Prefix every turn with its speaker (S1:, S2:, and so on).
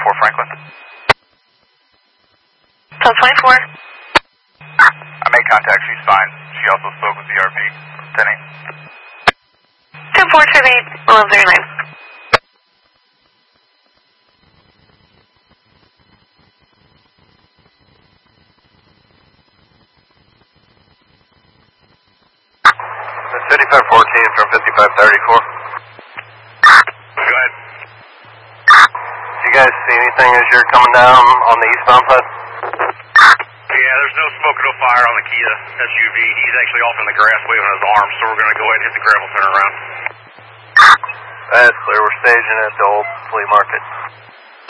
S1: 24 Franklin.
S2: Code 24.
S1: I made contact, she's fine. She also spoke with the RV, 10-8.
S2: 10-4-7-8-1109.
S1: That's 5514 from 5534. Go ahead. Do you guys see anything as you're coming down on the eastbound side? Yeah, there's no smoke and no fire on the Kia SUV. He's actually off in the grass waving his arms, so we're going to go ahead and hit the gravel turnaround. That's clear. We're staging at the old flea market.